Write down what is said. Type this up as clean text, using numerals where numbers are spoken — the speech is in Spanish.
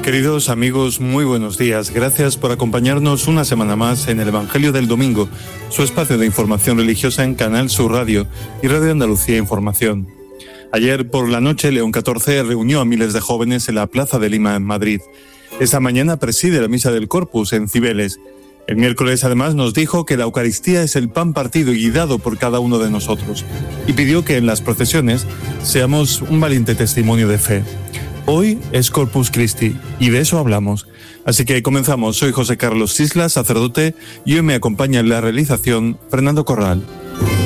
Queridos amigos, muy buenos días. Gracias por acompañarnos una semana más en el Evangelio del Domingo, su espacio de información religiosa en Canal Sur Radio y Radio Andalucía Información. Ayer por la noche, León XIV reunió a miles de jóvenes en la Plaza de Lima, en Madrid. Esta mañana preside la Misa del Corpus en Cibeles. El miércoles, además, nos dijo que la Eucaristía es el pan partido y dado por cada uno de nosotros, y pidió que en las procesiones seamos un valiente testimonio de fe. Hoy es Corpus Christi y de eso hablamos. Así que comenzamos. Soy José Carlos Sisla, sacerdote, y hoy me acompaña en la realización Fernando Corral.